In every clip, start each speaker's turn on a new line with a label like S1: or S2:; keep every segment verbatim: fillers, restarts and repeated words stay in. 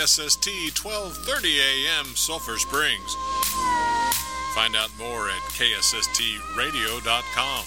S1: S S T twelve thirty A M Sulphur Springs. Find out more at K S S T radio dot com.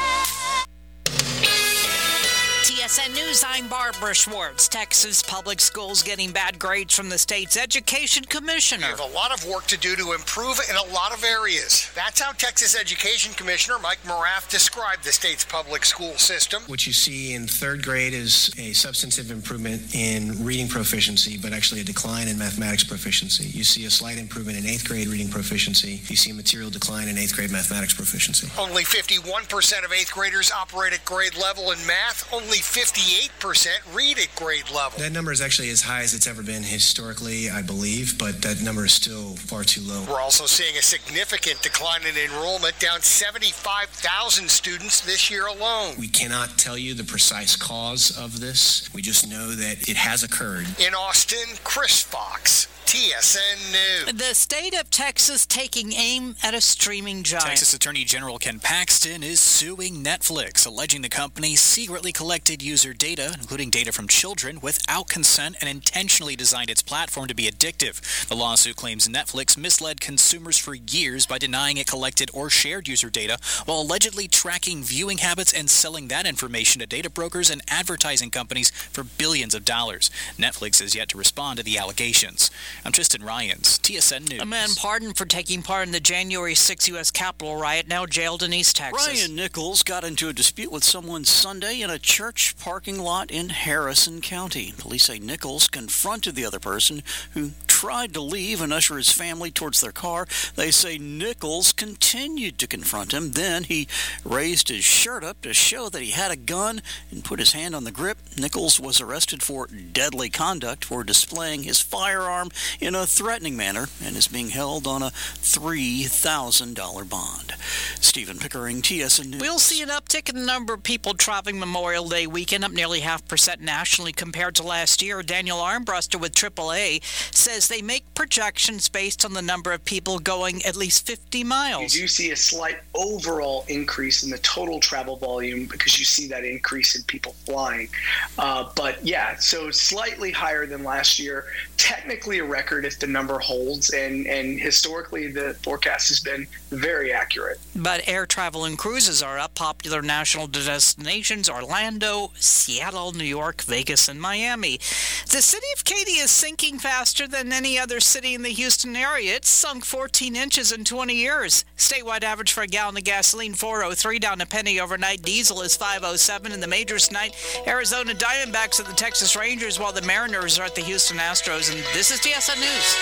S2: T S N News, I'm Barbara Schwartz. Texas public schools getting bad grades from the state's education commissioner.
S3: We have a lot of work to do to improve in a lot of areas. That's how Texas Education Commissioner Mike Moraff described the state's public school system.
S4: What you see in third grade is a substantive improvement in reading proficiency, but actually a decline in mathematics proficiency. You see a slight improvement in eighth grade reading proficiency. You see a material decline in eighth grade mathematics proficiency.
S3: Only fifty-one percent of eighth graders operate at grade level in math. Only fifty-eight percent read at grade level.
S4: That number is actually as high as it's ever been historically, I believe, but that number is still far too low.
S3: We're also seeing a significant decline in enrollment, down seventy-five thousand students this year alone.
S4: We cannot tell you the precise cause of this. We just know that it has occurred.
S3: In Austin, Chris Fox, T S N News.
S2: The state of Texas taking aim at a streaming giant.
S5: Texas Attorney General Ken Paxton is suing Netflix, alleging the company secretly collected user data, including data from children, without consent and intentionally designed its platform to be addictive. The lawsuit claims Netflix misled consumers for years by denying it collected or shared user data, while allegedly tracking viewing habits and selling that information to data brokers and advertising companies for billions of dollars. Netflix has yet to respond to the allegations. I'm Tristan Ryans, T S N News.
S2: A man pardoned for taking part in the January sixth U S Capitol riot, now jailed in East Texas.
S6: Ryan Nichols got into a dispute with someone Sunday in a church parking lot in Harrison County. Police say Nichols confronted the other person who tried to leave and usher his family towards their car. They say Nichols continued to confront him. Then he raised his shirt up to show that he had a gun and put his hand on the grip. Nichols was arrested for deadly conduct for displaying his firearm in a threatening manner and is being held on a three thousand dollars bond. Stephen Pickering, T S N News.
S2: We'll see an uptick in the number of people traveling Memorial Day weekend, up nearly half percent nationally compared to last year. Daniel Armbruster with triple A says they make projections based on the number of people going at least fifty miles.
S7: You do see a slight overall increase in the total travel volume because you see that increase in people flying. Uh, but yeah, so slightly higher than last year. Technically a record if the number holds, and, and historically the forecast has been very accurate.
S2: But air travel and cruises are up. Popular national destinations: Orlando, Seattle, New York, Vegas, and Miami. The city of Katy is sinking faster than any other city in the Houston area. It's sunk fourteen inches in twenty years. Statewide average for a gallon of gasoline, four oh three, down a penny overnight. Diesel is five oh seven. In the majors tonight, Arizona Diamondbacks at the Texas Rangers, while the Mariners are at the Houston Astros. And this is T S N News.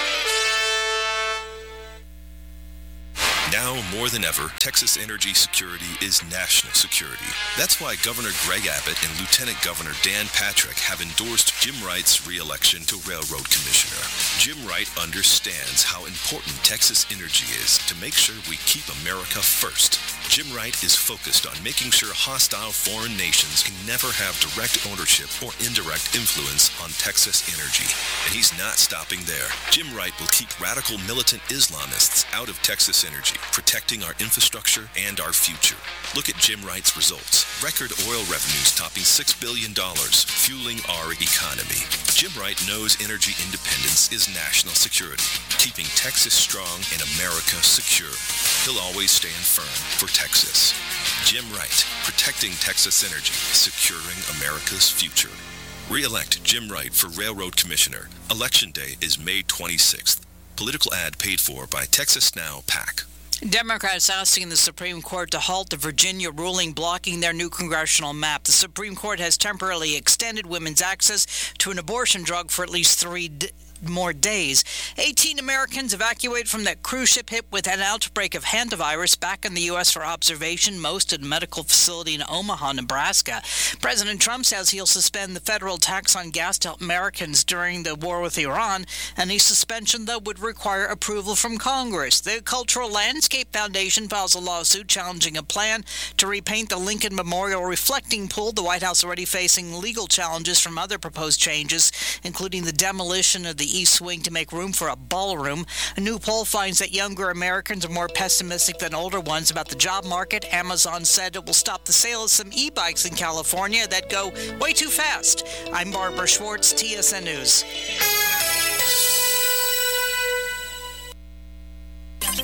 S8: Now more than ever, Texas energy security is national security. That's why Governor Greg Abbott and Lieutenant Governor Dan Patrick have endorsed Jim Wright's re-election to Railroad Commissioner. Jim Wright understands how important Texas energy is to make sure we keep America first. Jim Wright is focused on making sure hostile foreign nations can never have direct ownership or indirect influence on Texas energy. And he's not stopping there. Jim Wright will keep radical militant Islamists out of Texas energy, protecting our infrastructure and our future. Look at Jim Wright's results. Record oil revenues topping six billion dollars, fueling our economy. Jim Wright knows energy independence is national security, keeping Texas strong and America secure. He'll always stand firm for Texas. Jim Wright, protecting Texas energy, securing America's future. Re-elect Jim Wright for Railroad Commissioner. Election day is May twenty-sixth. Political ad paid for by Texas Now PAC.
S2: Democrats asking the Supreme Court to halt the Virginia ruling blocking their new congressional map. The Supreme Court has temporarily extended women's access to an abortion drug for at least three d- more days. eighteen Americans evacuated from that cruise ship hit with an outbreak of hantavirus back in the U S for observation, most at a medical facility in Omaha, Nebraska. President Trump says he'll suspend the federal tax on gas to help Americans during the war with Iran. Any suspension, though, would require approval from Congress. The Cultural Landscape Foundation files a lawsuit challenging a plan to repaint the Lincoln Memorial reflecting pool. The White House already facing legal challenges from other proposed changes, including the demolition of the East Wing to make room for a ballroom. A new poll finds that younger Americans are more pessimistic than older ones about the job market. Amazon said it will stop the sale of some e-bikes in California that go way too fast. I'm Barbara Schwartz, T S N News.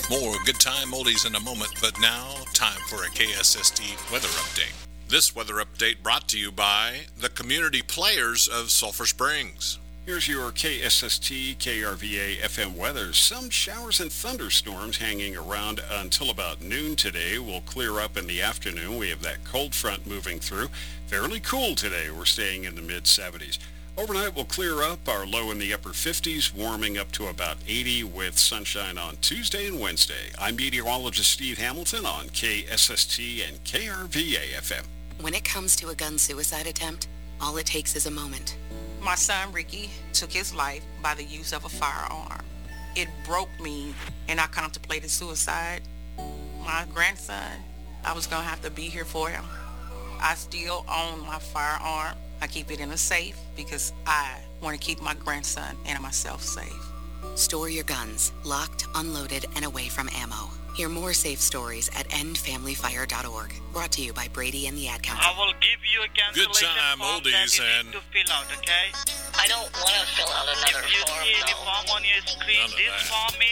S1: More good time oldies in a moment, but now time for a K S S T weather update. This weather update brought to you by the community players of Sulphur Springs.
S9: Here's your K S S T, K R V A F M weather. Some showers and thunderstorms hanging around until about noon today. Will clear up in the afternoon. We have that cold front moving through. Fairly cool today. We're staying in the mid seventies. Overnight will clear up, our low in the upper fifties, warming up to about eighty with sunshine on Tuesday and Wednesday. I'm meteorologist Steve Hamilton on K S S T and K R V A F M.
S10: When it comes to a gun suicide attempt, all it takes is a moment.
S11: My son Ricky took his life by the use of a firearm. It broke me, and I contemplated suicide. My grandson, I was going to have to be here for him. I still own my firearm. I keep it in a safe because I want to keep my grandson and myself safe.
S10: Store your guns, locked, unloaded, and away from ammo. Hear more safe stories at end family fire dot org. Brought to you by Brady and the Ad Council.
S12: I will give you a cancellation
S1: Good time,
S12: form
S1: oldies,
S12: that you
S1: and
S12: need to fill out, okay?
S13: I don't want to fill out another
S12: if you
S13: form,
S12: see any
S13: no.
S12: form on your screen,
S1: None of
S12: this
S1: that.
S12: form